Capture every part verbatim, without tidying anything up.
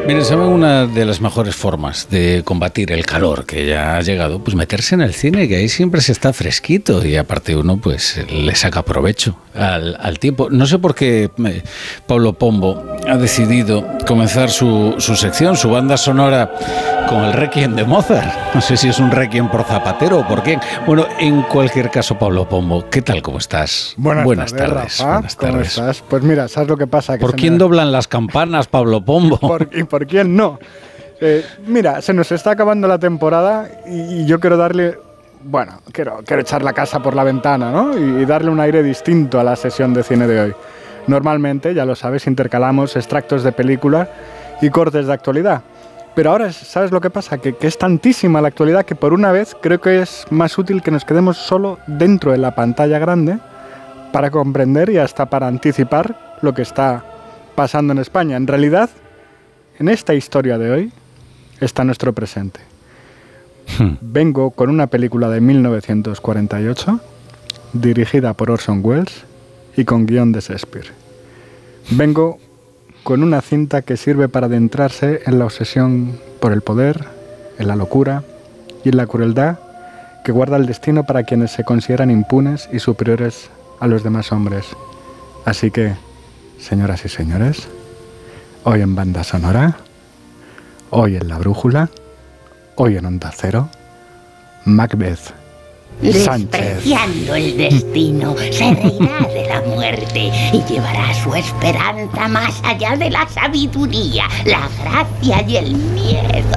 Miren, ¿saben una de las mejores formas de combatir el calor que ya ha llegado? Pues meterse en el cine, que ahí siempre se está fresquito y aparte uno pues le saca provecho al, al tiempo. No sé por qué eh, Pablo Pombo ha decidido comenzar su, su sección, su banda sonora con el Requiem de Mozart. No sé si es un Requiem por Zapatero o por quién. Bueno, en cualquier caso, Pablo Pombo, ¿qué tal? ¿Cómo estás? Buenas, Buenas tardes, tardes. Rafa. Buenas ¿Cómo tardes. estás? Pues mira, ¿sabes lo que pasa? Que ¿Por quién me... doblan las campanas, Pablo Pombo? ¿Por, ¿Y por quién no? Eh, mira, se nos está acabando la temporada y, y yo quiero darle... Bueno, quiero, quiero echar la casa por la ventana, ¿no? Y, y darle un aire distinto a la sesión de cine de hoy. Normalmente, ya lo sabes, intercalamos extractos de películas y cortes de actualidad. Pero ahora, ¿sabes lo que pasa? Que, que es tantísima la actualidad que por una vez creo que es más útil que nos quedemos solo dentro de la pantalla grande para comprender y hasta para anticipar lo que está pasando en España. En realidad, en esta historia de hoy está nuestro presente. Hmm. Vengo con una película de mil novecientos cuarenta y ocho, dirigida por Orson Welles y con guión de Shakespeare. Vengo con una cinta que sirve para adentrarse en la obsesión por el poder, en la locura y en la crueldad que guarda el destino para quienes se consideran impunes y superiores a los demás hombres. Así que, señoras y señores, hoy en Banda Sonora, hoy en La Brújula, hoy en Onda Cero, Macbeth Despreciando el destino, se reirá de la muerte y llevará su esperanza más allá de la sabiduría, la gracia y el miedo.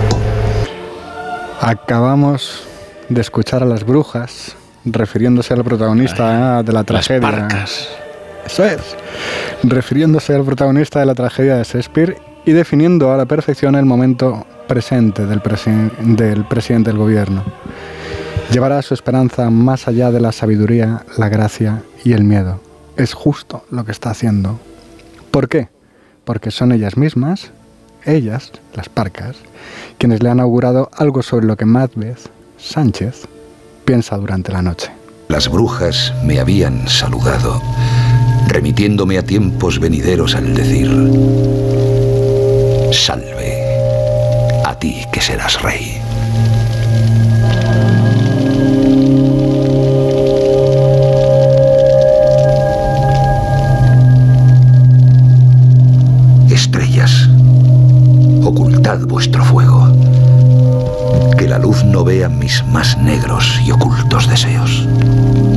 Acabamos de escuchar a las brujas refiriéndose al protagonista Ay, de la tragedia. Las parcas. Eso es. Refiriéndose al protagonista de la tragedia de Shakespeare y definiendo a la perfección el momento presente del, presi- del presidente del gobierno. Llevará su esperanza más allá de la sabiduría, la gracia y el miedo. Es justo lo que está haciendo. ¿Por qué? Porque son ellas mismas, ellas, las parcas, quienes le han augurado algo sobre lo que Macbeth Sánchez piensa durante la noche. Las brujas me habían saludado, remitiéndome a tiempos venideros al decir: salve, a ti que serás rey. Estrellas, ocultad vuestro fuego, que la luz no vea mis más negros y ocultos deseos.